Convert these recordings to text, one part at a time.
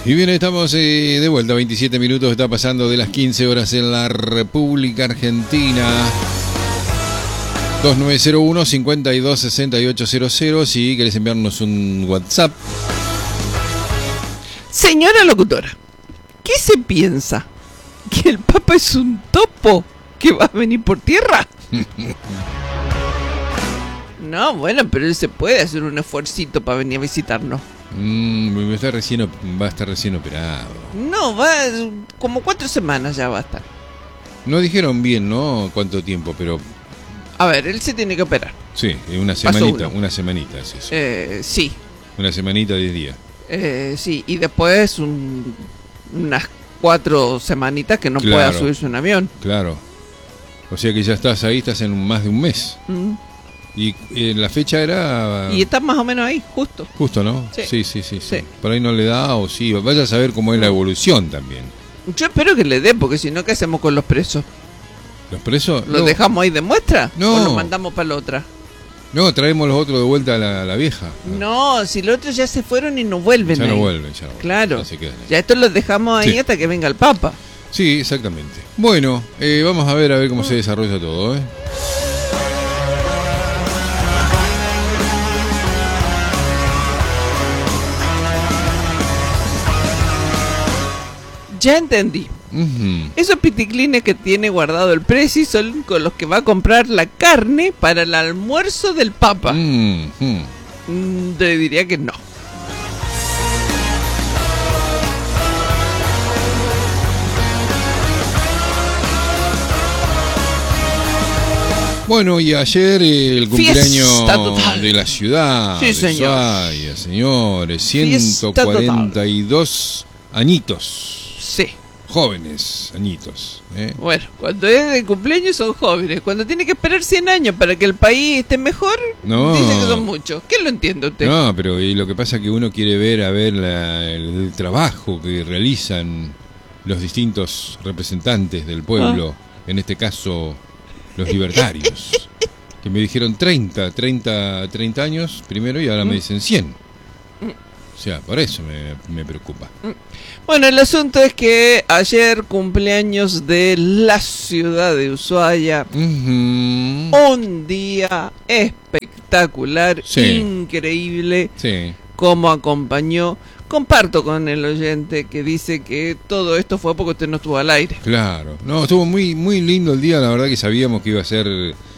Y bien, estamos de vuelta, 27 minutos, está pasando de las 15 horas en la República Argentina. 2901-526800, si querés enviarnos un WhatsApp. Señora locutora, ¿qué se piensa? ¿Que el Papa es un topo que va a venir por tierra? No, bueno, pero él se puede hacer un esfuercito para venir a visitarnos. Va a estar recién operado. No, va como 4 semanas ya va a estar. No dijeron bien, ¿no? Cuánto tiempo, pero... A ver, él se tiene que operar. Sí, una semanita es eso. Sí. Una semanita, 10 días. Sí, y después unas 4 semanitas que no pueda subirse un avión. Claro. O sea que ya estás en más de un mes. Y la fecha era... Y está más o menos ahí, justo. Justo, ¿no? Sí. Sí. Por ahí no le da, o sí. Vaya a saber cómo es la evolución también. Yo espero que le dé, porque si no, ¿qué hacemos con los presos? ¿Los presos? ¿Los dejamos ahí de muestra? No. ¿O los mandamos para la otra? No, traemos los otros de vuelta a la vieja. No, si los otros ya se fueron y no vuelven. Ya no vuelven. Claro. Ya se quedan ahí. Ya estos los dejamos ahí hasta que venga el Papa. Sí, exactamente. Bueno, vamos a ver cómo se desarrolla todo, Ya entendí. Esos piticlines que tiene guardado el Prezi son con los que va a comprar la carne para el almuerzo del Papa. Te diría que no. Bueno, y ayer el cumpleaños de la ciudad, sí, de señor. Ushuaia, señores, 142 añitos. Sí. Jóvenes añitos. Bueno, cuando es de cumpleaños son jóvenes. Cuando tiene que esperar 100 años para que el país esté mejor, dice que son muchos. ¿Qué lo entiende usted? No, pero lo que pasa es que uno quiere ver el trabajo que realizan los distintos representantes del pueblo, en este caso los libertarios, que me dijeron 30 años primero y ahora me dicen 100. O sea, por eso me preocupa. Bueno, el asunto es que ayer cumpleaños de la ciudad de Ushuaia, un día espectacular, increíble, como acompañó. Comparto con el oyente que dice que todo esto fue porque usted no estuvo al aire. Claro, no, estuvo muy, muy lindo el día, la verdad que sabíamos que iba a ser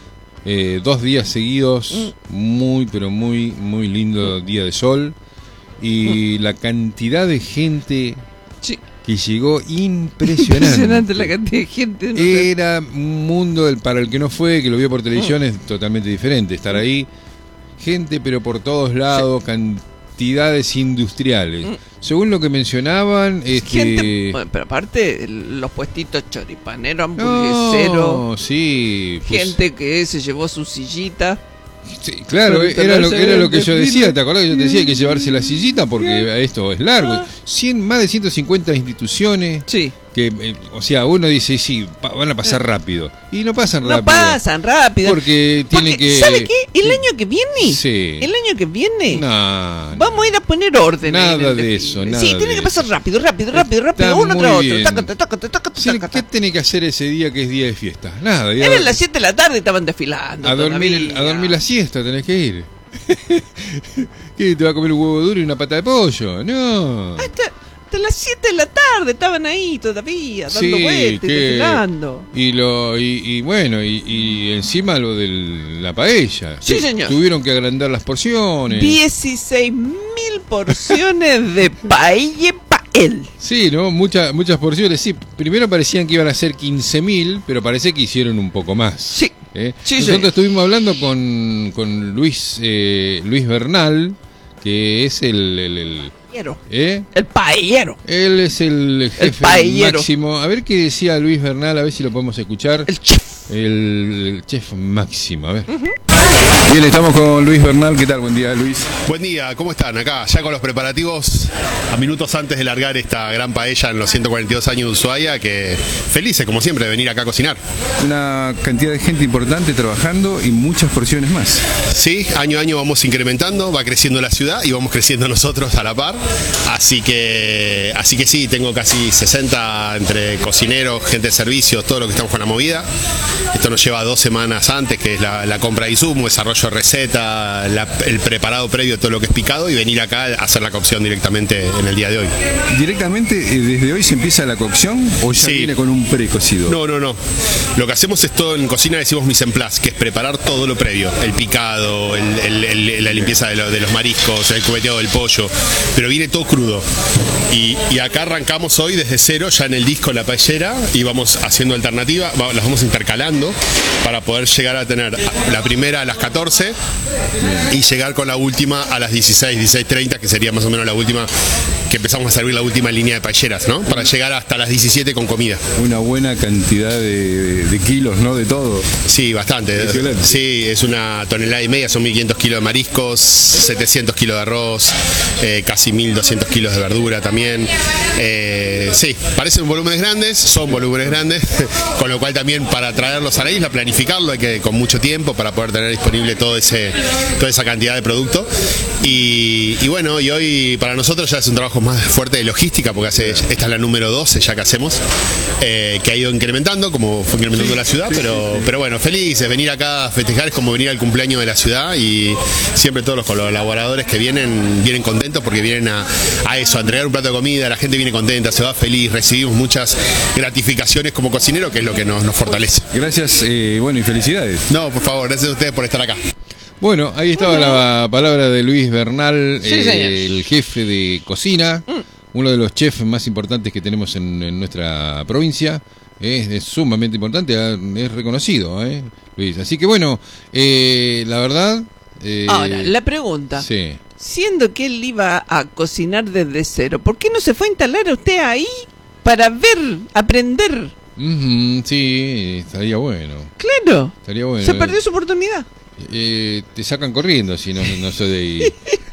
2 días seguidos, muy, pero muy, muy lindo día de sol. Y la cantidad de gente que llegó, impresionante La cantidad de gente. Era un mundo, para el que no fue, que lo vio por televisión, es totalmente diferente. Estar ahí, gente pero por todos lados, cantidades industriales. Según lo que mencionaban, gente, pero aparte, los puestitos choripaneros, hamburgueseros, gente que se llevó su sillita. Sí, claro, era lo que yo decía, ¿te acordás que yo te decía? Hay que llevarse la sillita porque esto es largo. Más de 150 instituciones. Sí. Que, o sea, uno dice, sí, van a pasar rápido. Y no pasan rápido. No pasan rápido. Porque tiene que... ¿Sabe qué? El año que viene. Sí. El año que viene. No. Vamos a ir a poner orden. Nada de eso, nada. Sí, tiene que pasar rápido. Uno tras otro. ¿Qué tiene que hacer ese día que es día de fiesta? Nada. Eran las 7 de la tarde y estaban desfilando. A dormir la siesta tenés que ir. ¿Qué? ¿Te va a comer un huevo duro y una pata de pollo? No. Hasta las 7 de la tarde estaban ahí todavía, dando vueltas, desfilando. Y bueno, y encima lo de la paella. Sí, señor. Tuvieron que agrandar las porciones. 16.000 porciones de paella pael. Sí, ¿no? Muchas porciones, sí. Primero parecían que iban a ser 15.000, pero parece que hicieron un poco más. Sí. Nosotros estuvimos hablando con Luis Bernal, que es el paellero. Él es el jefe máximo. A ver qué decía Luis Bernal, a ver si lo podemos escuchar. El chef. El chef máximo, a ver. Bien, estamos con Luis Bernal. ¿Qué tal? Buen día, Luis. Buen día, ¿cómo están? Acá, ya con los preparativos, a minutos antes de largar esta gran paella en los 142 años de Ushuaia, que felices, como siempre, de venir acá a cocinar. Una cantidad de gente importante trabajando y muchas porciones más. Sí, año a año vamos incrementando, va creciendo la ciudad y vamos creciendo nosotros a la par. Así que sí, tengo casi 60 entre cocineros, gente de servicios, todo lo que estamos con la movida. Esto nos lleva 2 semanas antes, que es la compra de insumos, desarrollo de receta, el preparado previo, todo lo que es picado, y venir acá a hacer la cocción directamente en el día de hoy. ¿Directamente desde hoy se empieza la cocción o ya viene con un precocido? No. Lo que hacemos es todo en cocina, decimos mise en place, que es preparar todo lo previo, el picado, la limpieza de los mariscos, el cubeteado del pollo, pero viene todo crudo. Y acá arrancamos hoy desde cero, ya en el disco, en la paellera, y vamos haciendo alternativa, las vamos intercalando para poder llegar a tener la primera a las 14 y llegar con la última a las 16:30, que sería más o menos la última, que empezamos a servir la última línea de paelleras, ¿no? Para llegar hasta las 17 con comida. Una buena cantidad de kilos, ¿no? De todo. Sí, bastante. Excelente. Sí, es 1,5 toneladas, son 1.500 kilos de mariscos, 700 kilos de arroz, casi 1.200 kilos de verdura también. Sí, parecen volúmenes grandes, son volúmenes grandes, con lo cual también para traerlos a la isla, planificarlo, hay que con mucho tiempo para poder tener disponible toda esa cantidad de producto. Y bueno, y hoy para nosotros ya es un trabajo más fuerte de logística, porque esta es la número 12 ya que hacemos, que ha ido incrementando, como fue incrementando la ciudad, pero bueno, felices, venir acá a festejar es como venir al cumpleaños de la ciudad, y siempre todos los colaboradores que vienen contentos porque vienen a eso, a entregar un plato de comida, la gente viene contenta, se va feliz, recibimos muchas gratificaciones como cocinero, que es lo que nos fortalece. Gracias, bueno, y felicidades. No, por favor, gracias a ustedes por estar acá. Bueno, ahí estaba la palabra de Luis Bernal, el jefe de cocina, uno de los chefs más importantes que tenemos en nuestra provincia. Es sumamente importante, es reconocido, Luis. Así que bueno, la verdad... Ahora, la pregunta. Sí. Siendo que él iba a cocinar desde cero, ¿por qué no se fue a instalar usted ahí para ver, aprender? Sí, estaría bueno. Claro. Estaría bueno. Se perdió su oportunidad. Te sacan corriendo si no soy de ahí.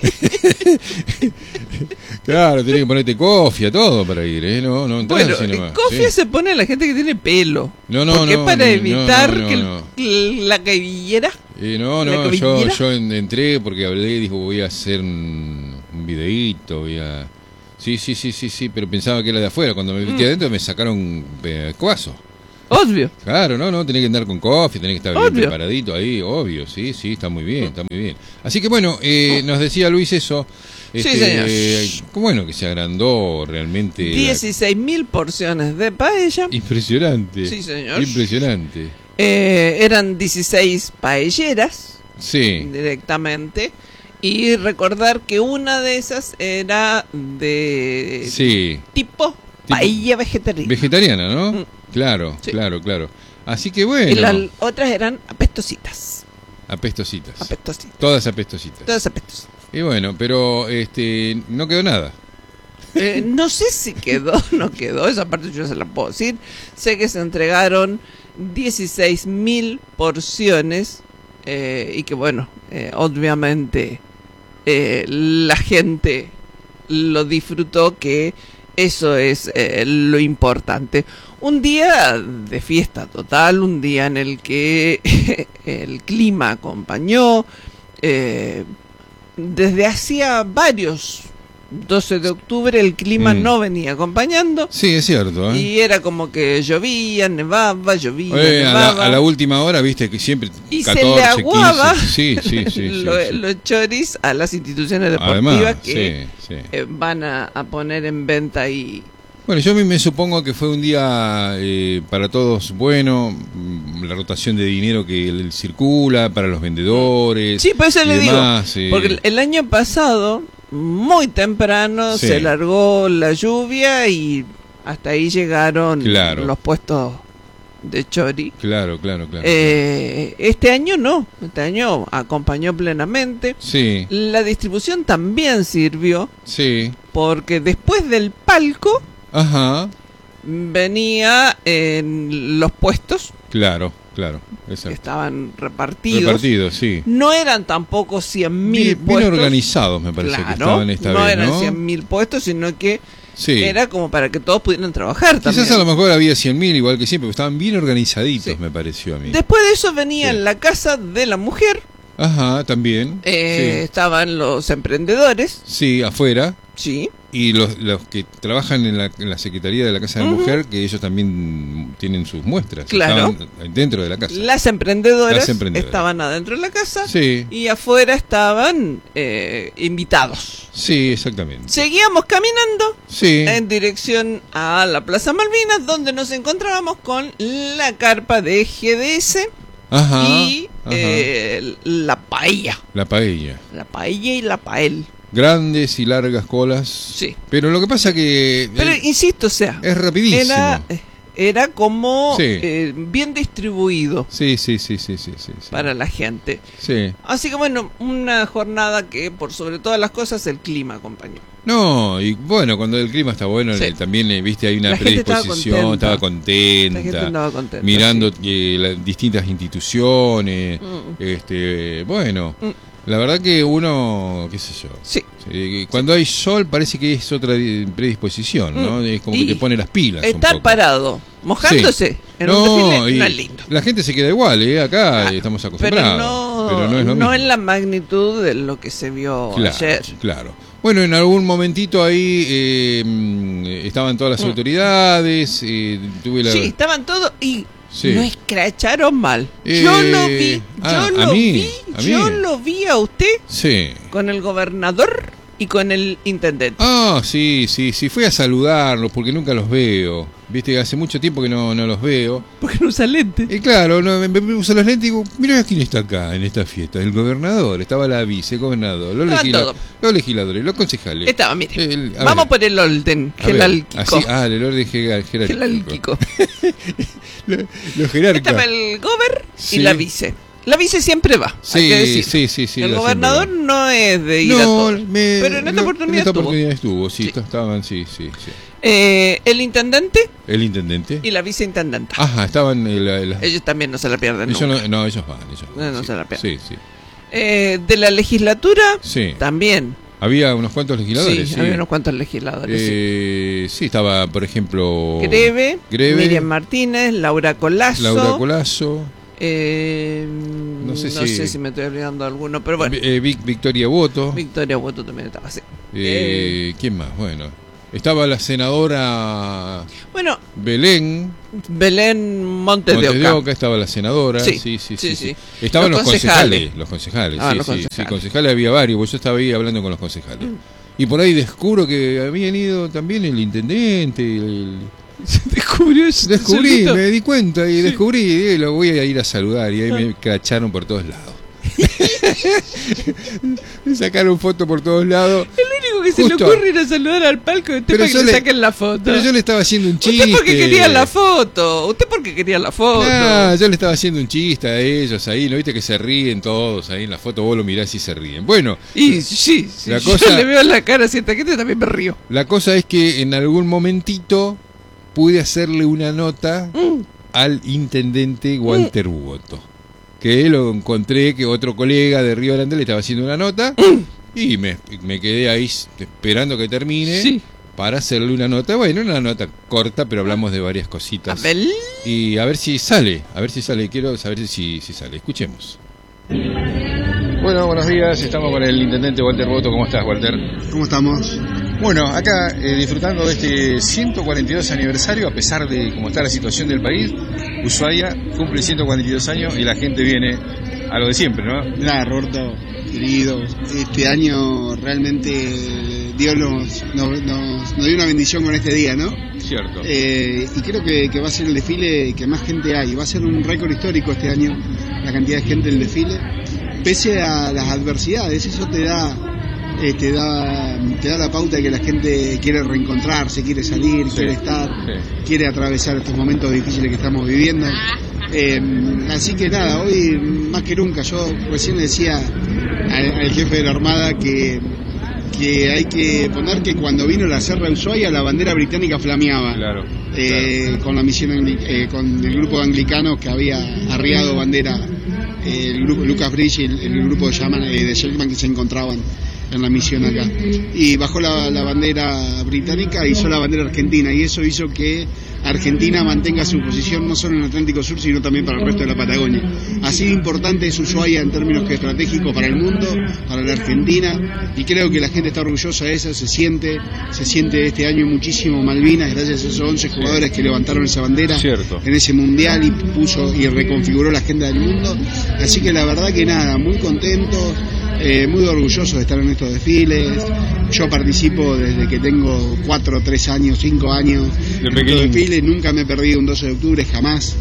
Claro, tenés que ponerte cofia, todo para ir, No entras así nomás. Cofia se pone a la gente que tiene pelo. Porque para evitar que la cabellera. Yo entré porque hablé, dijo, voy a hacer un videíto, Sí, pero pensaba que era de afuera. Cuando me metí adentro me sacaron escobazo. Obvio. Claro, tenés que andar con coffee, tenés que estar bien preparadito ahí, obvio, sí, está muy bien, Así que bueno, nos decía Luis eso. Sí, señor. Bueno, que se agrandó realmente. 16.000 porciones de paella. Impresionante. Sí, señor. Impresionante. Eran 16 paelleras. Sí. Directamente. Y recordar que una de esas era de tipo paella vegetariana. Vegetariana, ¿no? Claro, sí. Claro. Así que bueno. Y las otras eran apestositas. Apestositas. Todas apestositas. Y bueno, pero no quedó nada. No sé si quedó o no quedó, esa parte yo se la puedo decir. Sé que se entregaron 16.000 porciones y que bueno, obviamente la gente lo disfrutó, que eso es lo importante. Un día de fiesta total, un día en el que el clima acompañó. Desde hacía varios 12 de octubre el clima no venía acompañando. Sí, es cierto. Y era como que llovía, nevaba. A la última hora, viste, que siempre y 14, se le aguaba 15. Sí. Los choris a las instituciones deportivas. Además, que van a poner en venta y... Bueno, yo me supongo que fue un día para todos bueno, la rotación de dinero que circula para los vendedores. Sí, por eso le digo, porque el año pasado, muy temprano, se largó la lluvia y hasta ahí llegaron los puestos de chori. Claro. Este año no, este año acompañó plenamente. Sí. La distribución también sirvió. Sí. Porque después del palco... Ajá. venía en los puestos. Claro. claro, que exacto. estaban repartidos. Repartidos, sí. No eran tampoco 100.000 puestos. Bien organizados, me parece que estaban esta vez, ¿no? No eran 100.000 puestos, sino que sí. era como para que todos pudieran trabajar también. Quizás a lo mejor había 100.000 igual que siempre, pero estaban bien organizaditos, Sí. me pareció a mí. Después de eso venía Sí. la casa de la mujer. Ajá, también. Sí. Estaban los emprendedores. Sí, afuera. Sí. Y los que trabajan en la Secretaría de la Casa de la Mujer, que ellos también tienen sus muestras. Claro. Estaban dentro de la casa. Las emprendedoras, Las emprendedoras. estaban adentro de la casa. Sí, Y afuera estaban invitados. sí, exactamente. Seguíamos caminando Sí, en dirección a la Plaza Malvinas, donde nos encontrábamos con la carpa de GDS ajá. y ajá. la paella. La paella. La paella y la pael. Grandes y largas colas. Sí. Pero lo que pasa que Pero insisto, o sea, es rapidísimo. era como Sí. bien distribuido Sí, sí, sí, sí, sí, sí, sí. para la gente. Sí. Así que bueno, una jornada que por sobre todas las cosas el clima acompañó. No, y bueno, cuando el clima está bueno, Sí. También, viste, hay una La gente estaba predisposición, estaba La contenta, gente andaba contenta. mirando sí. las distintas instituciones, bueno, la verdad que uno, qué sé yo, Sí. cuando hay sol parece que es otra predisposición, ¿no? Es como que Y te pone las pilas un Estar poco. parado, mojándose en un desfile, y no es lindo. la gente se queda igual, acá estamos acostumbrados, pero no es lo mismo. en la magnitud de lo que se vio Claro, ayer. claro. Bueno, en algún momentito ahí estaban todas las autoridades, tuve la... Sí, estaban todos y Sí. no escracharon mal. Yo lo vi, a yo mí. lo vi a usted Sí. con el gobernador y con el intendente. Ah, sí, fui a saludarlos porque nunca los veo. Viste, hace mucho tiempo que no los veo. Porque no usa lente. Y claro, me puse los lentes y digo, mira quién está acá en esta fiesta. El gobernador, estaba la vicegobernador, los legisladores, los concejales. Estaba, mire. A Vamos ver, por el orden a ver, jerárquico. así, el orden jerárquico. Jerárquico. Los jerárquicos. Estaba el gober Sí. y la vice. La vice siempre va, hay que decir. Sí. El la gobernador siempre no es de ir a va. todo. Pero en esta oportunidad estuvo, sí, Sí. estaban, sí. El intendente El intendente. y la viceintendenta. Ajá, estaban Ellos también no se la pierden ellos nunca. no, ellos van. No sí. se la pierden. Sí. De la legislatura Sí. también. Había unos cuantos legisladores, sí. Había unos cuantos legisladores. Sí, estaba, por ejemplo... Greve, Greve, Miriam Martínez, Laura Colazo. Laura Colazo, no sé si me estoy olvidando de alguno, pero bueno. Victoria Boto. Victoria Boto también estaba así. ¿Quién más? Bueno, estaba la senadora Bueno, Belén Belén Montes de Oca. estaba la senadora. Sí, Sí. sí. Estaban Los los concejales. Los concejales, Ah, sí, los sí. concejales. Sí, concejales había varios, pues yo estaba ahí hablando con los concejales. Y por ahí descubro que habían ido también el intendente, Descubrió eso. Descubrí, solito. me di cuenta y descubrí, lo voy a ir a saludar y ahí me cacharon por todos lados. Me sacaron fotos por todos lados. El único que se Justo. le ocurre ir a saludar al palco de usted Pero para que yo le le- saquen la foto. Pero yo le estaba haciendo un chiste. Usted porque quería la foto. Usted porque quería la foto. Ah, yo le estaba haciendo un chiste a ellos ahí, ¿no viste que se ríen todos ahí en la foto? Vos lo mirás y se ríen. Bueno, Y sí, La yo cosa- le veo en la cara a cierta gente también me río. la cosa es que en algún momentito pude hacerle una nota al intendente Walter Buoto. Que lo encontré que otro colega de Río Grande le estaba haciendo una nota y me quedé ahí esperando que termine Sí. para hacerle una nota. Bueno, una nota corta, pero hablamos de varias cositas. A ver. Y a ver si sale, quiero saber si sale. Escuchemos. Bueno, buenos días, estamos con el intendente Walter Buoto. ¿Cómo estás, Walter? ¿Cómo estamos? Bueno, acá disfrutando de este 142 aniversario, a pesar de cómo está la situación del país, Ushuaia cumple 142 años y la gente viene a lo de siempre, ¿no? Mirá, Roberto, querido, este año realmente Dios nos dio una bendición con este día, ¿no? Cierto. Y creo que va a ser el desfile que más gente hay. Va a ser un récord histórico este año, la cantidad de gente del desfile. Pese a las adversidades, eso te da la pauta de que la gente quiere reencontrarse, quiere salir, Sí, quiere estar, sí. quiere atravesar estos momentos difíciles que estamos viviendo. Así que nada, hoy más que nunca, yo recién le decía al jefe de la Armada que que hay que poner que cuando vino la Serra de Ushuaia la bandera británica flameaba. Claro. Con la misión con el grupo de anglicanos que había arriado bandera, el grupo Lucas Bridge y el grupo de Shelman que se encontraban en la misión acá, y bajó la bandera británica, hizo la bandera argentina, y eso hizo que Argentina mantenga su posición no solo en el Atlántico Sur, sino también para el resto de la Patagonia. Así de importante es Ushuaia en términos que estratégicos para el mundo, para la Argentina, y creo que la gente está orgullosa de eso, se siente este año muchísimo Malvinas, gracias a esos 11 jugadores que levantaron esa bandera en ese mundial y puso y reconfiguró la agenda del mundo. Así que la verdad que nada, muy contento. Muy orgulloso de estar en estos desfiles. Yo participo desde que tengo 4, 3 años, 5 años en estos desfiles. Nunca me he perdido un 12 de octubre, jamás,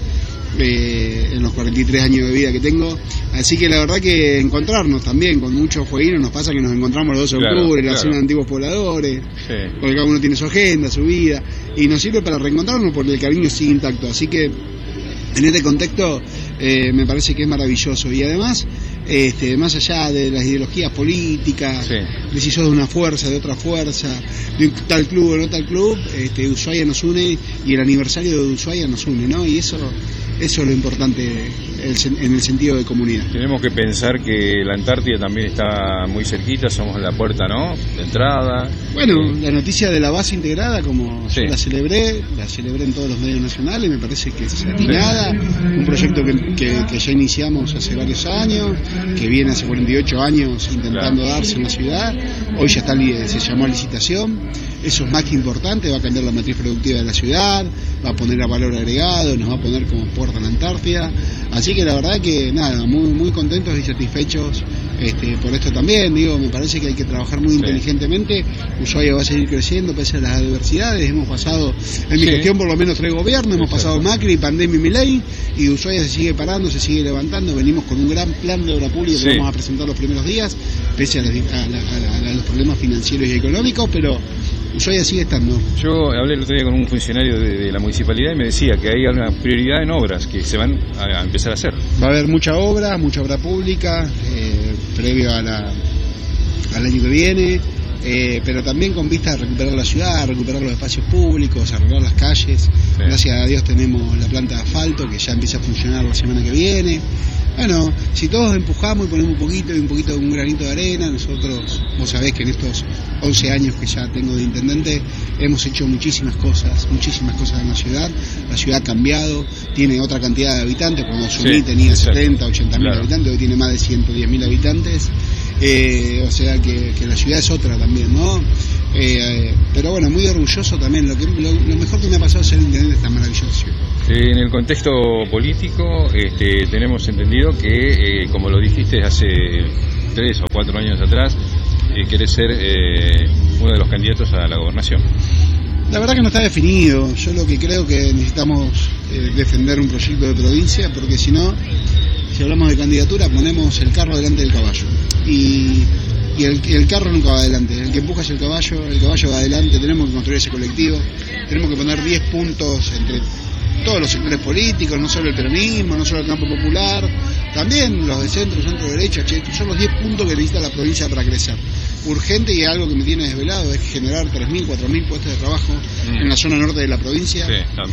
en los 43 años de vida que tengo. Así que la verdad que encontrarnos también con muchos jueguinos, nos pasa que nos encontramos los 12 de octubre, la cena de antiguos pobladores, porque cada uno tiene su agenda, su vida, y nos sirve para reencontrarnos porque el cariño sigue intacto. Así que en este contexto me parece que es maravilloso. Y además, más allá de las ideologías políticas, de si sos de una fuerza, de otra fuerza, de tal club o no tal club, Ushuaia nos une, y el aniversario de Ushuaia nos une, ¿no? Y eso es lo importante en el sentido de comunidad. Tenemos que pensar que la Antártida también está muy cerquita, somos la puerta, ¿no?, de entrada. Bueno, la noticia de la base integrada, como yo la celebré en todos los medios nacionales, me parece que es atinada, un proyecto que ya iniciamos hace varios años, que viene hace 48 años intentando darse en la ciudad, hoy ya se llamó a licitación, eso es más que importante, va a cambiar la matriz productiva de la ciudad, va a poner a valor agregado, nos va a poner como puerta en la Antártida, así que la verdad que nada, muy, muy contentos y satisfechos por esto también. Digo, me parece que hay que trabajar muy inteligentemente. Ushuaia va a seguir creciendo pese a las adversidades. Hemos pasado, en mi gestión por lo menos 3 gobiernos, hemos pasado Macri, pandemia y Milei, y Ushuaia se sigue parando, se sigue levantando. Venimos con un gran plan de obra pública que vamos a presentar los primeros días, pese a los problemas financieros y económicos, pero Ushuaia sigue estando. Yo hablé el otro día con un funcionario de la municipalidad y me decía que hay una prioridad en obras que se van a empezar a hacer. Va a haber mucha obra pública previo al año que viene, pero también con vista a recuperar la ciudad, a recuperar los espacios públicos, a arreglar las calles. Gracias a Dios tenemos la planta de asfalto que ya empieza a funcionar la semana que viene. Bueno, si todos empujamos y ponemos un granito de arena, nosotros, vos sabés que en estos 11 años que ya tengo de intendente, hemos hecho muchísimas cosas en la ciudad ha cambiado, tiene otra cantidad de habitantes, cuando asumí tenía 70, 80 mil habitantes, hoy tiene más de 110 mil habitantes, o sea que la ciudad es otra también, ¿no? Pero bueno, muy orgulloso también, lo mejor que me ha pasado ser intendente de esta maravillosa ciudad. En el contexto político tenemos entendido que, como lo dijiste hace 3 o 4 años atrás, querés ser uno de los candidatos a la gobernación. La verdad que no está definido. Yo lo que creo que necesitamos defender un proyecto de provincia, porque si no, si hablamos de candidatura, ponemos el carro delante del caballo. Y el carro nunca va adelante, el que empuja es el caballo va adelante. Tenemos que construir ese colectivo, tenemos que poner 10 puntos entre todos los sectores políticos, no solo el peronismo, no solo el campo popular, también los de centro derecha. Estos son los 10 puntos que necesita la provincia para crecer. Urgente, y algo que me tiene desvelado, es generar 3.000, 4.000 puestos de trabajo en la zona norte de la provincia.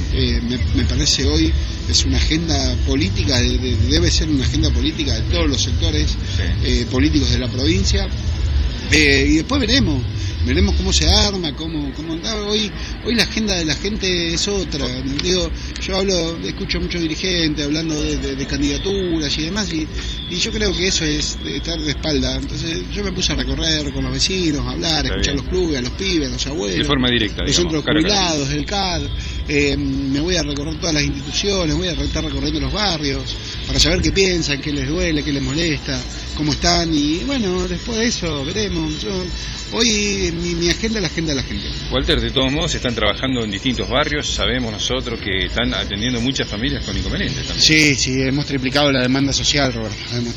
Me parece hoy es una agenda política, debe ser una agenda política de todos los sectores políticos de la provincia. Y después veremos cómo se arma, cómo anda. Hoy la agenda de la gente es otra. Digo, yo escucho muchos dirigentes hablando de candidaturas y demás, y yo creo que eso es de estar de espalda. Entonces yo me puse a recorrer con los vecinos, a hablar, a escuchar a los clubes, a los pibes, a los abuelos, de forma directa, los centros jubilados, el CAD. Me voy a recorrer todas las instituciones, voy a estar recorriendo los barrios para saber qué piensan, qué les duele, qué les molesta, cómo están, y bueno, después de eso veremos. Hoy mi agenda es la agenda de la gente. Walter, de todos modos están trabajando en distintos barrios, sabemos nosotros que están atendiendo muchas familias con inconvenientes también. Sí, hemos triplicado la demanda social, Roberto,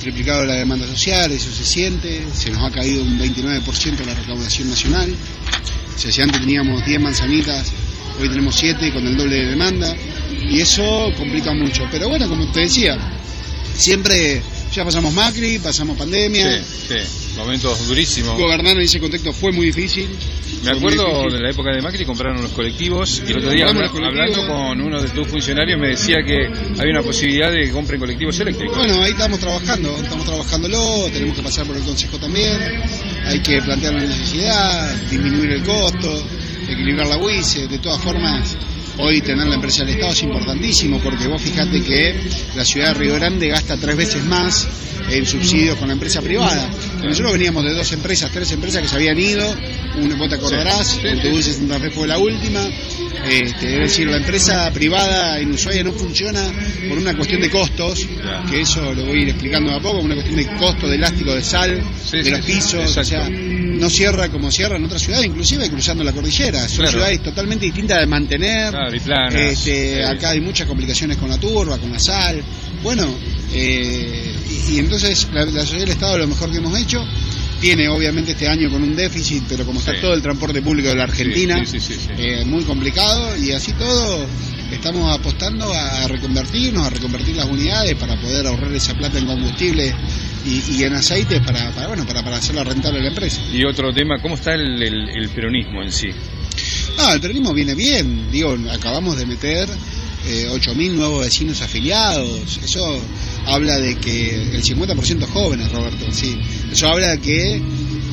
eso se siente, se nos ha caído un 29% la recaudación nacional. Si antes teníamos 10 manzanitas, hoy tenemos 7 con el doble de demanda, y eso complica mucho. Pero bueno, como te decía, siempre Ya pasamos Macri, pasamos pandemia. Sí, momentos durísimos. Gobernar en ese contexto fue muy difícil. Me acuerdo de la época de Macri, compraron los colectivos y el otro día hablando con uno de tus funcionarios me decía que había una posibilidad de que compren colectivos eléctricos. Bueno, ahí estamos trabajándolo, tenemos que pasar por el Consejo también, hay que plantear la necesidad, disminuir el costo, equilibrar la UICE, de todas formas. Hoy tener la empresa del Estado es importantísimo porque vos fijate que la ciudad de Río Grande gasta 3 veces más en subsidios con la empresa privada. Nosotros veníamos de 3 empresas que se habían ido, vos te acordarás, Autobuses Santa Fe fue la última. Es decir, la empresa privada en Ushuaia no funciona por una cuestión de costos, que eso lo voy a ir explicando de a poco, una cuestión de costo de elástico de sal, de los pisos, o sea, no cierra como cierra en otras ciudades, inclusive cruzando la cordillera. Son ciudades totalmente distintas de mantener. Y planas. Acá hay muchas complicaciones con la turba, con la sal. Bueno, y entonces la sociedad del Estado, lo mejor que hemos hecho, tiene obviamente este año con un déficit, pero como está todo el transporte público de la Argentina, muy complicado, y así todo estamos apostando a reconvertir las unidades para poder ahorrar esa plata en combustible y en aceites para hacerla rentable a la empresa. Y otro tema, ¿cómo está el peronismo en sí? El peronismo viene bien, acabamos de meter 8.000 nuevos vecinos afiliados. Eso habla de que el 50% jóvenes, Roberto, sí. Eso habla de que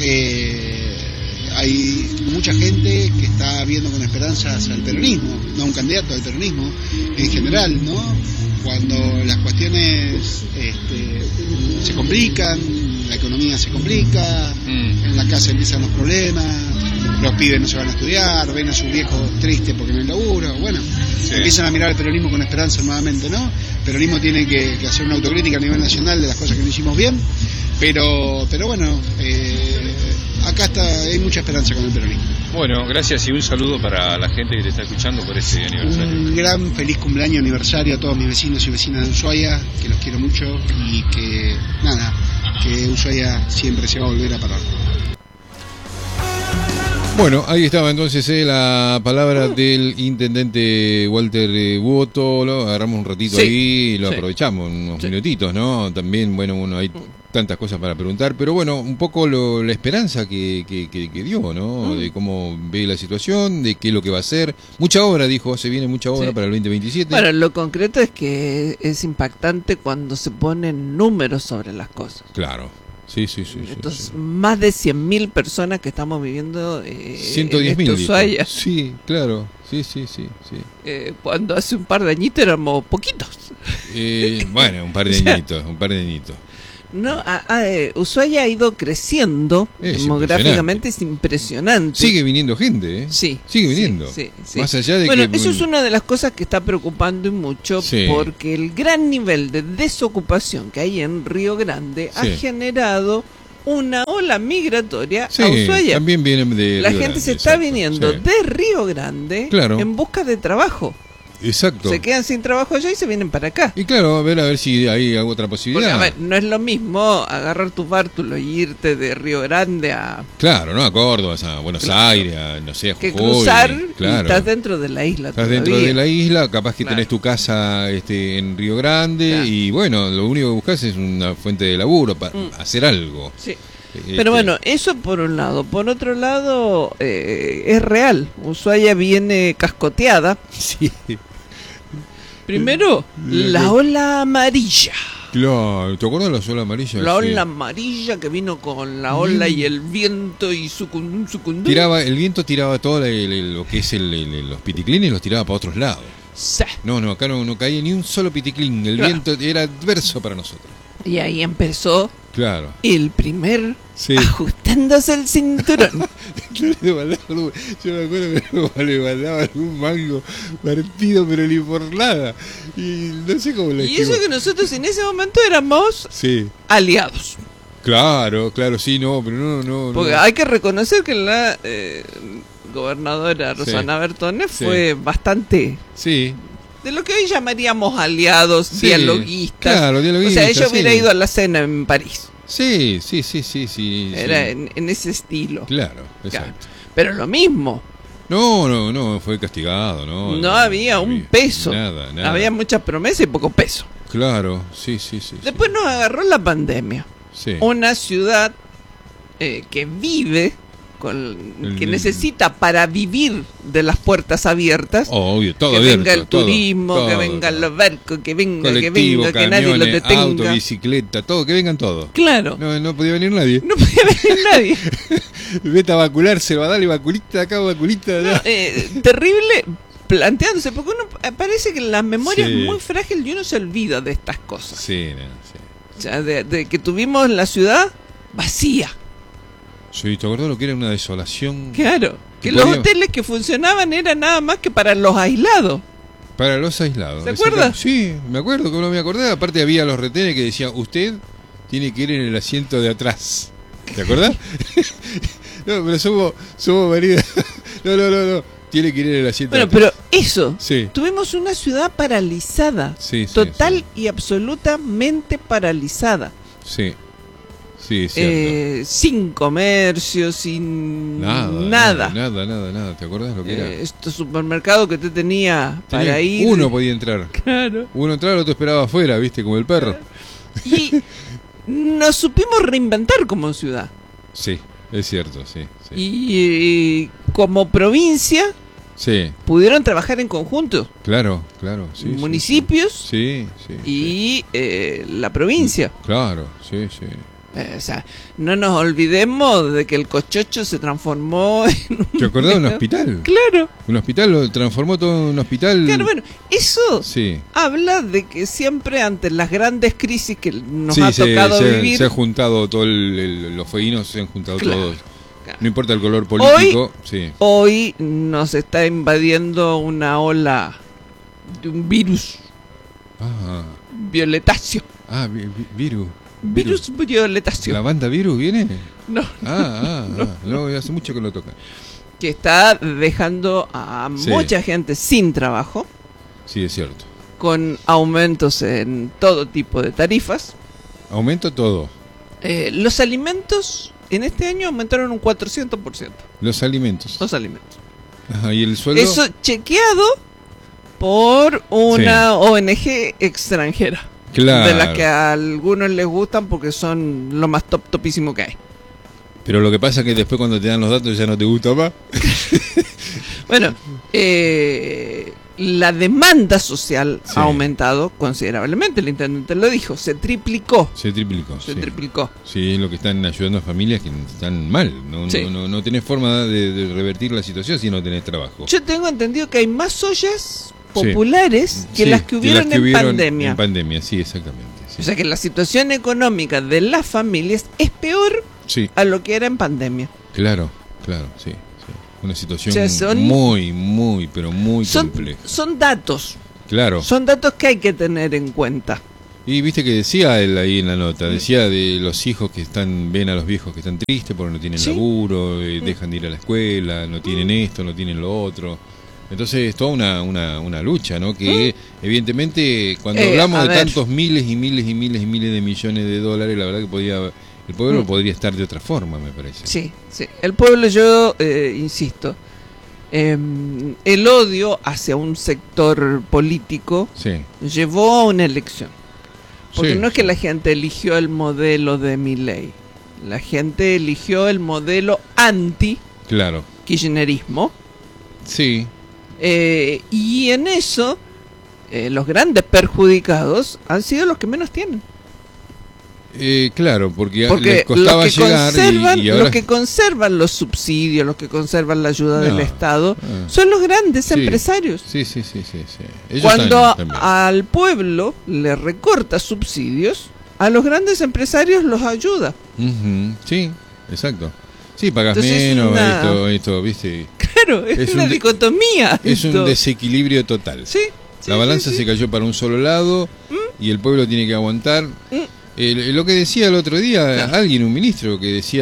hay mucha gente que está viendo con esperanzas al peronismo, no a un candidato, al peronismo en general, ¿no? Cuando las cuestiones se complican, la economía se complica, en la casa empiezan los problemas, los pibes no se van a estudiar, ven a sus viejos tristes porque no hay laburo, empiezan a mirar al peronismo con esperanza nuevamente, ¿no? El peronismo tiene que hacer una autocrítica a nivel nacional de las cosas que no hicimos bien, pero bueno, acá hay mucha esperanza con el peronismo. Bueno, gracias y un saludo para la gente que te está escuchando por este aniversario. Un gran feliz cumpleaños aniversario a todos mis vecinos y vecinas de Ushuaia, que los quiero mucho y que Ushuaia siempre se va a volver a parar. Bueno, ahí estaba entonces la palabra del intendente Walter Buoto. Lo agarramos un ratito ahí y lo aprovechamos, unos minutitos, ¿no? También, bueno, hay tantas cosas para preguntar, pero bueno, un poco la esperanza que dio, ¿no? De cómo ve la situación, de qué es lo que va a hacer. Mucha obra, dijo, se viene mucha obra para el 2027. Bueno, lo concreto es que es impactante cuando se ponen números sobre las cosas. Claro. Sí. Entonces, más de 100.000 personas que estamos viviendo 110.000 Ushuaia. Sí, claro. Sí. Cuando hace un par de añitos éramos poquitos. Bueno, un par de añitos. No, Ushuaia ha ido creciendo demográficamente, es impresionante. Sigue viniendo gente, Sí. Sigue viniendo. Sí. Más allá de que... eso es una de las cosas que está preocupando y mucho, porque el gran nivel de desocupación que hay en Río Grande ha generado una ola migratoria a Ushuaia. También vienen de la Río gente Grande, se está viniendo de Río Grande en busca de trabajo. Exacto. Se quedan sin trabajo allá y se vienen para acá. Y claro, a ver si hay otra posibilidad. Porque, no es lo mismo agarrar tu bártulo y irte de Río Grande a... Claro, ¿no? A Córdoba, a Buenos Aires, a, no sé, a Jujuy. Que cruzar y estás dentro de la isla. Estás dentro de la isla, capaz que tenés tu casa en Río Grande y bueno, lo único que buscas es una fuente de laburo para hacer algo. Sí. Pero bueno, eso por un lado. Por otro lado, es real. Ushuaia viene cascoteada. Sí. Primero, la ola amarilla. Claro, ¿te acuerdas de la ola amarilla? La ola amarilla que vino con la ola y el viento y sucundum. El viento tiraba todo lo que es los piticlines, los tiraba para otros lados. Sí. No, acá no caía ni un solo piticlín. El viento era adverso para nosotros. Y ahí empezó el primer ajustándose el cinturón. Yo me acuerdo que le mandaba algún mango partido, pero ni por nada. Y no sé cómo le Y eso que nosotros en ese momento éramos aliados. Claro, sí, no, pero no. Porque hay que reconocer que la gobernadora Rosana Bertone fue bastante... de lo que hoy llamaríamos aliados, dialoguistas. Claro, dialoguistas. O sea, ella hubiera ido a la cena en París. Sí. Era en ese estilo. Claro, exacto. Pero lo mismo. No, fue castigado, ¿no? No había un peso. Nada. Había muchas promesas y poco peso. Claro, sí. Después nos agarró la pandemia. Sí. Una ciudad que vive, que necesita para vivir de las puertas abiertas. Obvio, todo que abierto, venga el turismo, todo, que vengan los barcos, que venga, colectivo, que nadie lo camiones, detenga. auto, bicicleta, todo, que vengan todos. Claro. No podía venir nadie. No podía venir nadie. Vete a vacularse, va a darle vacunita de acá, vacunita de allá. Terrible planteándose, porque uno parece que la memoria Sí. es muy frágil y uno se olvida de estas cosas. Sí. O sea, de que tuvimos la ciudad vacía. Sí, ¿te acuerdas lo que era una desolación? Claro. Que Que los podía- hoteles que funcionaban eran nada más que para los aislados. Para los aislados. ¿Se acuerda? Sí, me acuerdo, como no me acordé. Aparte había los retenes que decían, usted tiene que ir en el asiento de atrás. ¿Te acordás? No, pero somos maridos. No. Tiene que ir en el asiento de Bueno, atrás. pero eso. Sí. Tuvimos una ciudad paralizada. Sí, Total y absolutamente paralizada. Sí, es cierto. Sin comercio, sin Nada. ¿Te acuerdas lo que era? Estos supermercados que te tenía para ir. Uno podía entrar. Claro. Uno entraba, el otro esperaba afuera, ¿viste? Como el perro. Y nos supimos reinventar como ciudad. Sí, es cierto, sí. Y como provincia Sí, pudieron trabajar en conjunto. claro. Sí, Municipios Sí. y la provincia. Claro, sí. O sea, no nos olvidemos de que el Cochocho se transformó en ¿Te acordás de un hospital? Claro. Un hospital lo transformó todo en un hospital. Claro, bueno, eso Sí. habla de que siempre ante las grandes crisis que nos Sí, ha tocado vivir, se ha juntado todo los fueguinos, se han juntado Claro, todos. claro. No importa el color político, sí. Hoy nos está invadiendo una ola de un virus Ah, violetáceo. virus. Virus violetáceo. ¿La banda Virus viene? No, No, hace mucho que lo toca. que está dejando a Sí. mucha gente sin trabajo, Sí, es cierto. con aumentos en todo tipo de tarifas. Aumenta todo. Los alimentos en este año aumentaron un 400%. Los alimentos. Los alimentos. Ajá, y el sueldo. Eso chequeado por una ONG extranjera. Claro. De las que a algunos les gustan porque son lo más topísimo que hay. Pero lo que pasa es que después cuando te dan los datos ya no te gusta más. Bueno, la demanda social Sí. ha aumentado considerablemente. El intendente lo dijo, se triplicó. Se triplicó. Se sí. triplicó. Sí, es lo que están ayudando a familias que están mal. Sí. No tenés forma de revertir la situación si no tenés trabajo. Yo tengo entendido que hay más ollas populares que Sí, las que hubieron en hubieron pandemia. En pandemia, sí, exactamente. Sí. O sea que la situación económica de las familias es peor Sí, a lo que era en pandemia. claro, sí. Una situación O sea, son- muy, pero muy compleja. Son datos. Claro. Son datos que hay que tener en cuenta. Y viste que decía él ahí en la nota, decía de los hijos que ven a los viejos que están tristes porque no tienen Sí. laburo, dejan de ir a la escuela, no tienen esto, no tienen lo otro. Entonces es toda una lucha, ¿no? Que evidentemente cuando hablamos a de ver. tantos miles y miles de millones de dólares, la verdad que el pueblo podría estar de otra forma, me parece. Sí. El pueblo, yo insisto, el odio hacia un sector político Sí, llevó a una elección. Porque Sí, no es que la gente eligió el modelo de Milei. La gente eligió el modelo anti-kirchnerismo. claro. Sí, Y en eso, los grandes perjudicados han sido los que menos tienen. claro, porque Porque les costaba los que llegar conservan, y ahora... los que conservan los subsidios, los que conservan la ayuda del No, Estado, ah. son los grandes Sí. empresarios. Sí. Ellos Cuando también. al pueblo le recorta subsidios, a los grandes empresarios los ayuda. Ujú, sí, exacto. Sí, pagas Entonces es menos, una- esto, ¿viste? Claro, es Es una un de- dicotomía. Es un esto. desequilibrio total. Sí, La balanza se cayó para un solo lado y el pueblo tiene que aguantar. Lo que decía el otro día Claro. alguien, un ministro, que decía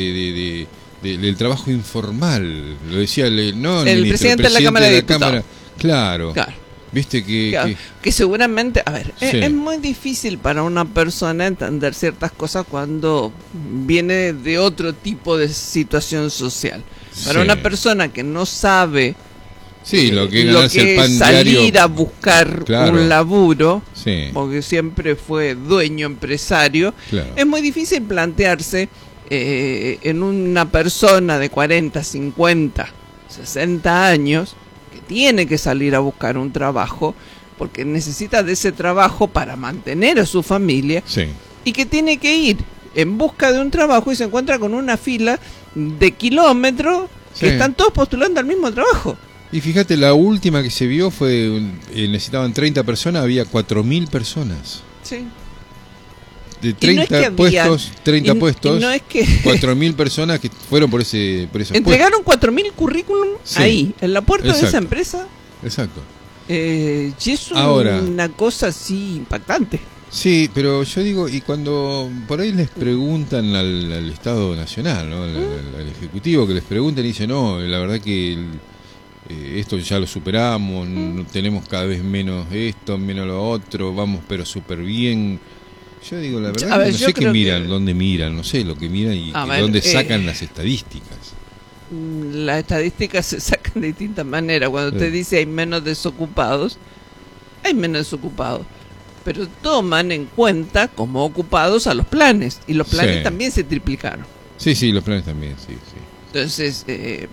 del trabajo informal. Lo decía no El ministro, presidente de la Cámara de Diputados. Claro. Claro. Viste Claro, que seguramente, a ver, Sí. es muy difícil para una persona entender ciertas cosas cuando viene de otro tipo de situación social. Para Sí. una persona que no sabe Sí, lo que es el pan salir diario, a buscar claro, un laburo, sí, porque siempre fue dueño empresario, claro. es muy difícil plantearse en una persona de 40, 50, 60 años que tiene que salir a buscar un trabajo porque necesita de ese trabajo para mantener a su familia, Sí. y que tiene que ir en busca de un trabajo y se encuentra con una fila de kilómetros que Sí. están todos postulando al mismo trabajo. Y fíjate, la última que se vio fue, necesitaban 30 personas, había 4.000 personas. Sí. De Y no es 30 que había- puestos, 30 y puestos, no es que 4.000 personas que fueron por esos puestos. entregaron 4.000 currículum Sí. ahí, en la puerta de esa Exacto. empresa. Exacto. Y es Ahora. una cosa así impactante. Sí, pero yo digo, y cuando por ahí les preguntan al Estado Nacional, ¿no? al Ejecutivo, que les preguntan y dicen, no, la verdad que esto ya lo superamos, no tenemos cada vez menos esto, menos lo otro, vamos pero súper bien. Yo digo, la verdad A ver, que no yo sé qué creo miran, que- dónde miran, no sé lo que miran y A ver, dónde sacan las estadísticas. Las estadísticas se sacan de distintas maneras. Cuando te dice hay menos desocupados, hay menos desocupados. Pero toman en cuenta como ocupados a los planes. Y los planes Sí. también se triplicaron. Sí, los planes también, sí. Entonces,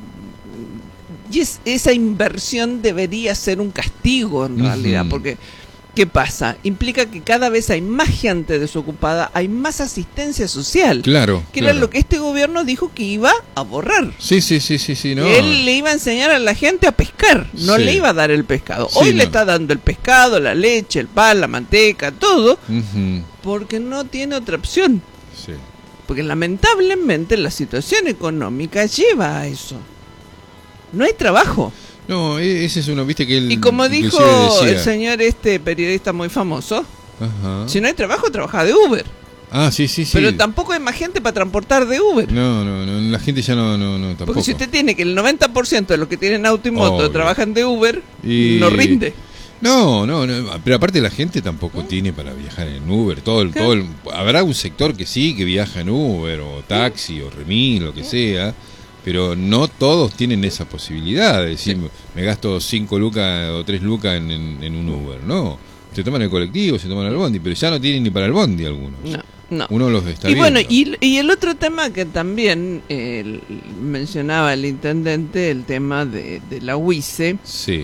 esa inversión debería ser un castigo en realidad. Ujú. Porque, ¿qué pasa? Implica que cada vez hay más gente desocupada, hay más asistencia social. Claro. Que claro. era lo que este gobierno dijo que iba a borrar. Sí, no. Él le iba a enseñar a la gente a pescar, no Sí. le iba a dar el pescado. Sí, Hoy le no. está dando el pescado, la leche, el pan, la manteca, todo, Ujú, porque no tiene otra opción. sí. Porque lamentablemente la situación económica lleva a eso. No hay trabajo. No, ese es uno, viste que él Y como dijo inclusive el decía, señor periodista muy famoso, ajá. si no hay trabajo, trabaja de Uber. Ah, sí. Pero tampoco hay más gente para transportar de Uber. No, la gente ya no, tampoco. Porque si usted tiene que el 90% de los que tienen auto y moto Obvio. trabajan de Uber, Y- no rinde. No, pero aparte la gente tampoco tiene para viajar en Uber, habrá un sector que sí, que viaja en Uber, o taxi, o remis, lo que sea, pero no todos tienen esa posibilidad de decir, me gasto 5 lucas o 3 lucas en un Uber, no. Se toman el colectivo, se toman el bondi, pero ya no tienen ni para el bondi algunos. No. Uno los está Y viendo. bueno, y el otro tema que también mencionaba el intendente, el tema de la UICE. Sí,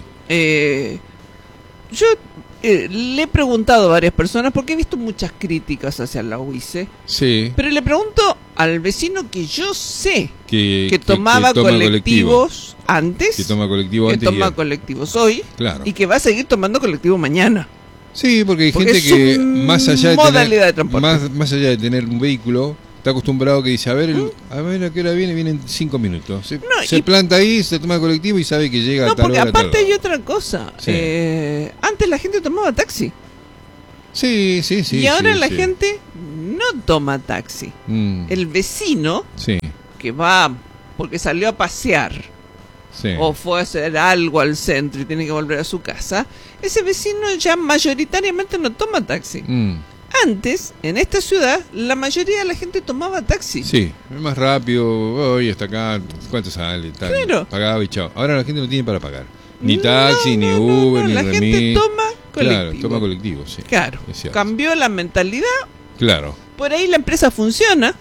Yo le he preguntado a varias personas, porque he visto muchas críticas hacia la UICE, sí. pero le pregunto al vecino que yo sé Que tomaba toma colectivos antes, Que toma colectivo que antes. toma colectivos hoy, Claro. y que va a seguir tomando colectivo mañana. Sí, porque hay Porque gente es que su más allá de modalidad de transporte. más allá de tener un vehículo, está acostumbrado que dice, a ver a qué hora vienen 5 minutos. Se planta ahí, se toma el colectivo y sabe que llega No, a tal porque hora. aparte hay otra cosa. Sí. Antes la gente tomaba taxi. Sí, y ahora la sí. gente no toma taxi. Mm, El vecino sí, que va porque salió a pasear sí. o fue a hacer algo al centro y tiene que volver a su casa, ese vecino ya mayoritariamente no toma taxi. Mm, Antes, en esta ciudad, la mayoría de la gente tomaba taxi. sí, es más rápido, hoy hasta acá, ¿cuánto sale? Tal, Claro. pagaba y chao. Ahora la gente no tiene para pagar. Ni No, taxi, ni no, Uber, no, ni la remis. gente toma colectivo. Claro, toma colectivo, sí. Claro, Es cierto. cambió la mentalidad. Claro. Por ahí la empresa funciona.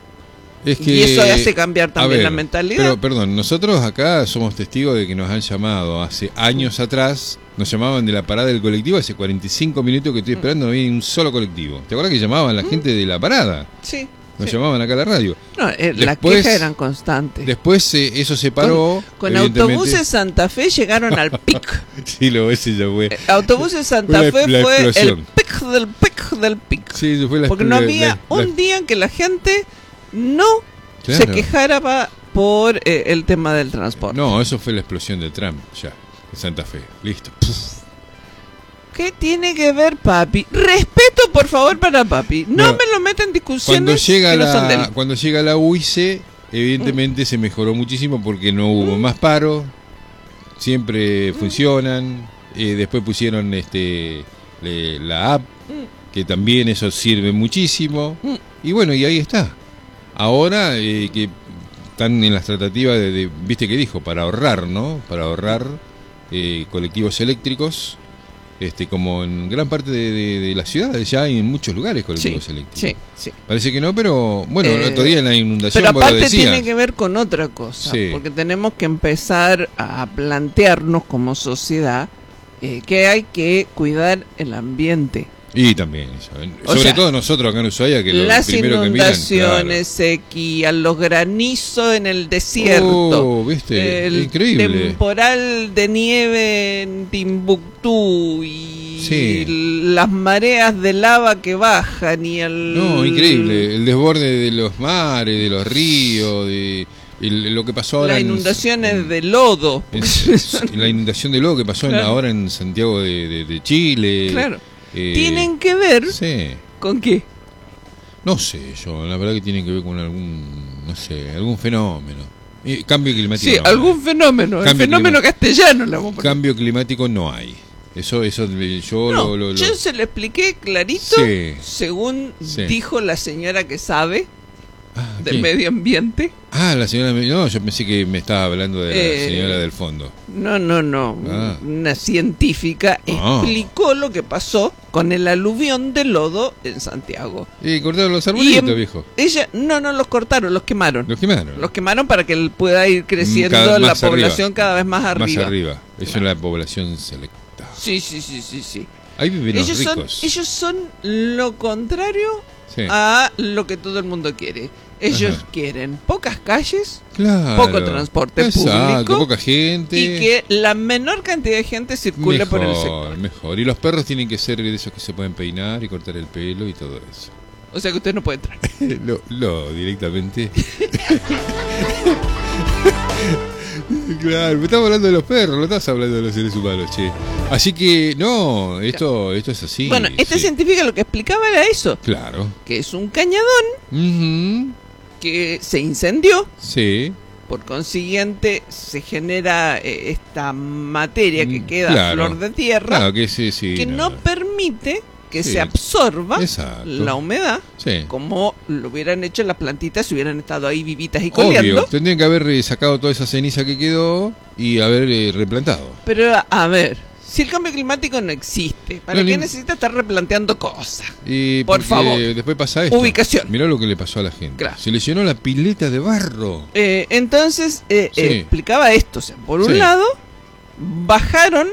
Es que, Y eso hace cambiar a también ver, la mentalidad. Pero, perdón, nosotros acá somos testigos de que nos han llamado hace años atrás, nos llamaban de la parada del colectivo, hace 45 minutos que estoy esperando, no había ni un solo colectivo. ¿Te acuerdas que llamaban la gente de la parada? Sí. Nos sí. llamaban acá a la radio. No, las Después- quejas eran constantes. Después eso se paró. Con evidentemente. Autobuses Santa Fe llegaron al pic. Sí, ese ya fue. Autobuses Santa Fue Fe la fue el explosión. pic del pic del pic. Sí, eso fue la Porque no había la- un día en que la gente no Claro. se quejara por el tema del transporte. No, eso fue la explosión de Trump, ya, en Santa Fe. Listo. Puf. ¿Qué tiene que ver papi? Respeto por favor para papi. No, No. me lo meten en discusiones Cuando llega que no son de él. cuando llega la UICE, evidentemente se mejoró muchísimo porque no hubo más paro, siempre funcionan, después pusieron la app, que también eso sirve muchísimo, y bueno, y ahí está. Ahora que están en las tratativas viste que dijo, para ahorrar, ¿no? Para ahorrar colectivos eléctricos, como en gran parte de las ciudades ya hay en muchos lugares colectivos eléctricos. Sí. Parece que no, pero bueno, el otro día en la inundación pero vos lo aparte decías. tiene que ver con otra cosa, porque tenemos que empezar a plantearnos como sociedad que hay que cuidar el ambiente. Y también eso, sobre todo nosotros acá en Ushuaia, que las primero que miran, inundaciones, sequías, los granizos en el desierto, ¿viste? el increíble temporal de nieve en Timbuktu y las mareas de lava que bajan y increíble, el desborde de los mares, de los ríos, lo que pasó ahora las inundaciones de lodo, la inundación de lodo que pasó ahora en Santiago de Chile. Claro. ¿Tienen que ver con qué? No sé, la verdad que tienen que ver con algún fenómeno. Cambio climático. Sí, algún fenómeno. El fenómeno castellano le vamos a poner. Cambio climático no hay. Eso yo yo se lo expliqué clarito, según dijo la señora que sabe del medio ambiente. La señora, no, yo pensé que me estaba hablando de la señora del fondo. No, una científica explicó lo que pasó con el aluvión de lodo en Santiago. Y cortaron los arbolitos, viejo. Ella, no los cortaron, los quemaron. Los quemaron para que pueda ir creciendo la población cada vez más arriba. Más arriba, eso es la población selecta. Sí. Ahí viven los ricos. Ellos son lo contrario a lo que todo el mundo quiere. Ellos quieren pocas calles, poco transporte público, poca gente, y que la menor cantidad de gente circule por el sector. Mejor. Y los perros tienen que ser de esos que se pueden peinar y cortar el pelo y todo eso. O sea que usted no puede entrar. No, directamente. Claro, me estamos hablando de los perros, no estás hablando de los seres humanos, che. Así que, no, esto es así. Bueno, científica lo que explicaba era eso. Claro. Que es un cañadón que se incendió. Sí. Por consiguiente, se genera esta materia que queda a flor de tierra. Claro, que no permite que se absorba la humedad, como lo hubieran hecho las plantitas si hubieran estado ahí vivitas y coleando. Obvio, tendrían que haber sacado toda esa ceniza que quedó y haber replantado. Pero, a ver, si el cambio climático no existe, ¿para qué necesita estar replanteando cosas? Por favor. Después pasa esto. Ubicación. Mirá lo que le pasó a la gente. Claro. Se le llenó la pileta de barro. Entonces, explicaba esto. O sea, por un lado, bajaron,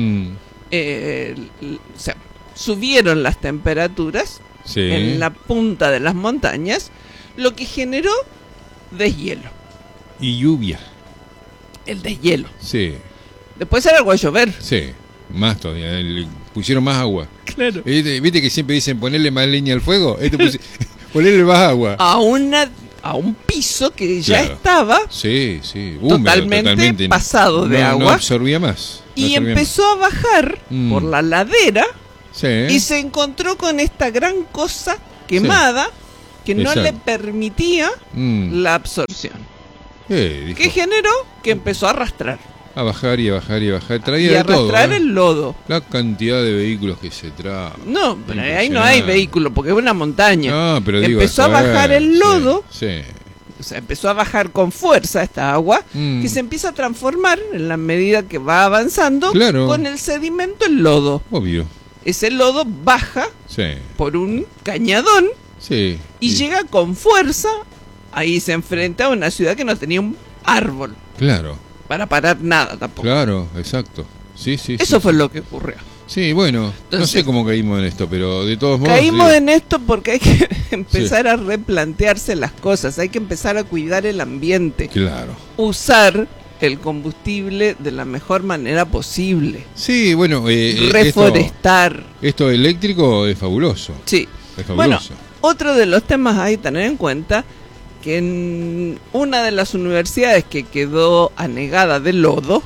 subieron las temperaturas en la punta de las montañas, lo que generó deshielo. Y lluvia. El deshielo. Sí. Después era algo a llover. Sí, más todavía. Le pusieron más agua. Claro. ¿Viste que siempre dicen ponerle más leña al fuego? Ponerle más agua. A un piso que ya estaba húmedo, totalmente pasado de agua. No absorbía más. Y empezó a bajar por la ladera y se encontró con esta gran cosa quemada que no le permitía la absorción. ¿Qué generó? Que empezó a arrastrar. A bajar y a bajar y a bajar. Traía y arrastrar el lodo. La cantidad de vehículos que se trae. No, pero ahí no hay vehículo porque es una montaña. No, pero empezó a bajar el lodo. O sea, empezó a bajar con fuerza esta agua que se empieza a transformar en la medida que va avanzando con el sedimento en lodo. Obvio. Ese lodo baja por un cañadón y llega con fuerza. Ahí se enfrenta a una ciudad que no tenía un árbol. Claro. Para parar nada tampoco. Claro, exacto. Eso fue lo que ocurrió. Sí, bueno, entonces, no sé cómo caímos en esto, pero de todos modos... Caímos en esto porque hay que empezar a replantearse las cosas, hay que empezar a cuidar el ambiente. Claro. Usar el combustible de la mejor manera posible. Sí, bueno... reforestar. Esto eléctrico es fabuloso. Sí. Es fabuloso. Bueno, otro de los temas a tener en cuenta, que en una de las universidades que quedó anegada de lodo...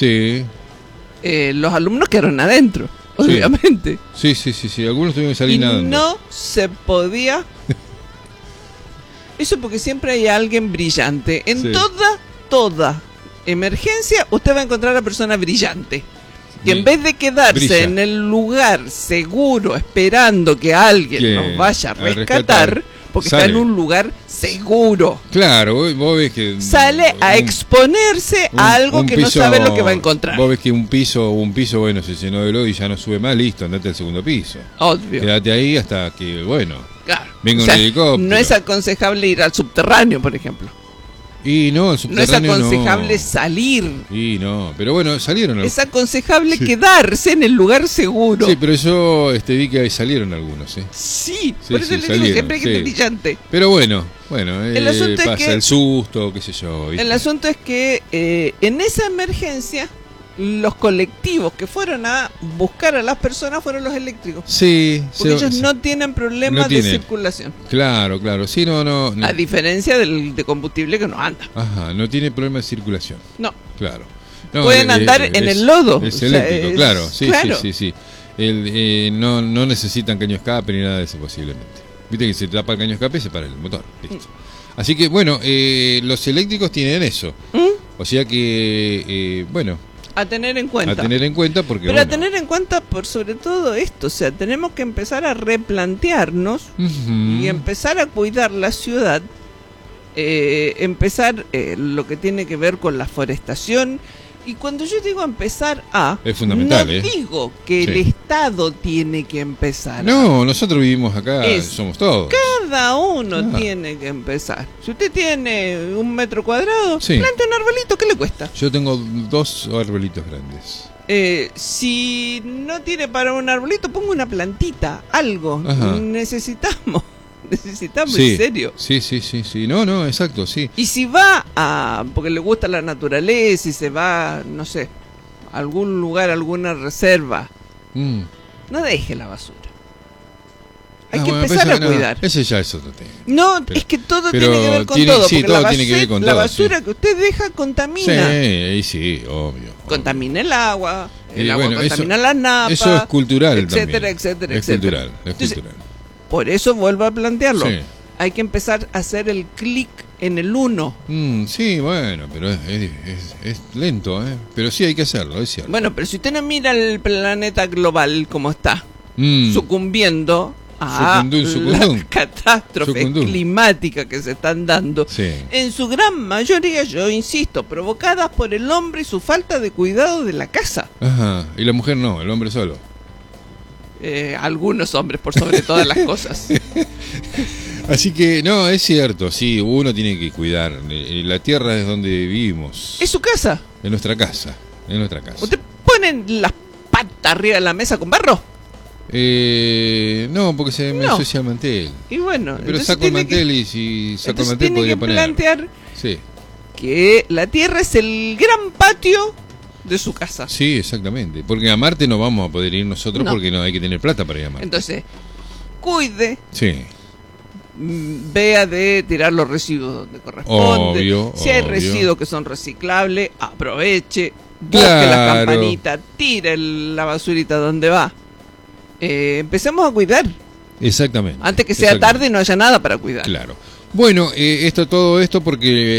los alumnos quedaron adentro, obviamente. Sí, algunos tuvieron que salir nadando. No se podía. Eso porque siempre hay alguien brillante. En toda emergencia, usted va a encontrar a la persona brillante. Que en vez de quedarse en el lugar seguro, esperando que alguien nos vaya a rescatar, porque sale. está en un lugar seguro. Claro, vos ves que... Sale a exponerse a algo que no sabe lo que va a encontrar. Vos ves que un piso, bueno, se llenó de lodo y ya no sube más, listo, andate al segundo piso. Obvio. Quédate ahí hasta que, bueno, Claro. venga O sea, un helicóptero. no es aconsejable ir al subterráneo, por ejemplo. Y no, el No es subterráneo aconsejable no. salir. Y no, pero bueno, salieron Es aconsejable quedarse en el lugar seguro. Sí, pero yo vi que salieron algunos, ¿eh? Sí, Sí, por eso sí, le digo salieron, siempre que sí. es brillante. Pero bueno, El asunto es pasa que- el susto, qué sé yo. ¿viste? El asunto es que en esa emergencia, los colectivos que fueron a buscar a las personas fueron los eléctricos. Sí, Porque ellos no tienen problemas no tienen. de circulación. Claro, sí, no. A diferencia de combustible que no anda. Ajá, no tiene problema de circulación, No. claro. No, Pueden andar en el lodo. Es O sea, eléctrico, es- claro, sí, claro. sí. No necesitan caño escape ni nada de eso posiblemente. Viste que se tapa el caño escape y se para el motor, listo. Así que bueno, los eléctricos tienen eso. O sea que, A tener en cuenta. a tener en cuenta porque... Pero a bueno, tener en cuenta por sobre todo esto, o sea, tenemos que empezar a replantearnos ujú. y empezar a cuidar la ciudad, empezar lo que tiene que ver con la forestación. Y cuando yo digo empezar a, Es fundamental, no ¿eh? digo que el Sí. Estado tiene que empezar a. No, nosotros vivimos acá, Es- somos todos. Cada uno Ah. tiene que empezar. Si usted tiene 1 metro cuadrado, Sí. plante un arbolito, ¿qué le cuesta? Yo tengo 2 arbolitos grandes. Si no tiene para un arbolito, ponga una plantita, algo. Ajá. Necesitamos Sí, en serio. Sí. No, exacto, sí. Y si va porque le gusta la naturaleza y se va, no sé, a algún lugar, a alguna reserva, Mm. no deje la basura. Hay Ah, que bueno, empezar pero a no, cuidar. Ese ya es otro tema. No, pero- es que todo pero tiene que ver con tiene- todo. sí, Porque todo la tiene que ver con la todo, basura sí. que usted deja contamina. Sí, obvio. Contamina el agua, el Y agua bueno, contamina la napa. Eso es cultural etcétera, también. etcétera, Es etcétera. cultural, es Entonces, cultural. Por eso vuelvo a plantearlo. Sí. Hay que empezar a hacer el clic en el 1. Sí, bueno, pero es lento, ¿eh? Pero sí hay que hacerlo, es cierto. Bueno, pero si usted no mira el planeta global como está, Mm. sucumbiendo a Sucundún. las catástrofes Sucundún. climáticas que se están dando, Sí. en su gran mayoría, yo insisto, provocadas por el hombre y su falta de cuidado de la casa. Ajá. Y la mujer no, el hombre solo. Algunos hombres, por sobre todas las cosas. Así que, no, es cierto, sí, uno tiene que cuidar. La tierra es donde vivimos. Es su casa. En nuestra casa. En nuestra casa. ¿Usted pone las patas arriba de la mesa con barro? No, porque se me No. ensucia el mantel. Y bueno, Pero entonces saco el tiene que- mantel y si saco el entonces mantel tiene podría que poner. plantear Sí, que la Tierra es el gran patio de su casa. sí, exactamente. Porque a Marte no vamos a poder ir nosotros No. porque no hay que tener plata para ir a Marte. Entonces, cuide, Sí, vea de tirar los residuos donde corresponde. Obvio, Si hay obvio. residuos que son reciclables, aproveche, busque Claro. la campanita, tire la basurita donde va. Empecemos a cuidar, exactamente. antes que sea Exactamente. tarde y no haya nada para cuidar. Claro. Bueno, todo esto porque